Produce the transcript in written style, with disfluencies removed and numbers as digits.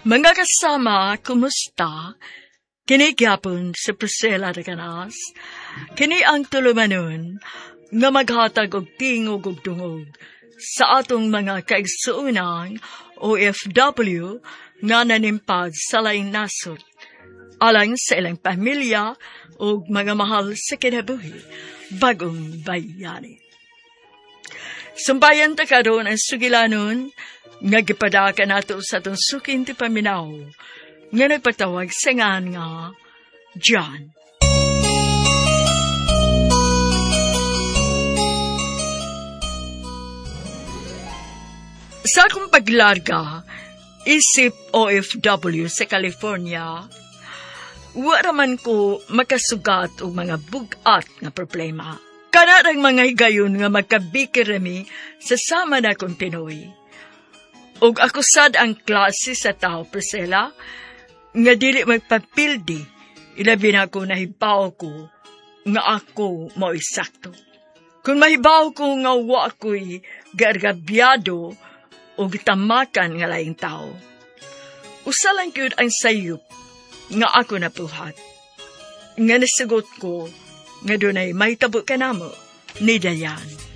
Mga kasama, kumusta? Kini gyapon si Priscilla de Canas. Kini ang tulumanon nga maghatag og tingog ug dungog sa atong mga kaigsuunang OFW nga nanimpad sa laing nasod alang sa ilang pamilya ug mga mahal sa kinabuhi bagong bayani. Sumbayan ta karon ang sugilanon nga gipadaka nato sa atong sukin ti paminaw nga nagpatawag sa ngan nga John. Sa akong paglarga isip OFW sa California, wala man ko makasugat o mga bugat nga problema. Kanarang mga higayon nga magkabikirami sa sama na kong Pinoy. Ug ako sad ang klase sa tao, Priscilla, nga dili magpapildi, ilabi na ako nahibaw ko nga ako mo isakto. Kung mahibaw ko nga wa ako'y gargabyado o gitamakan nga laing tao, usalang kyud ang sayop nga ako napuhat. Nga nasigot ko nga dunay may tabo ka namo ni Dayan.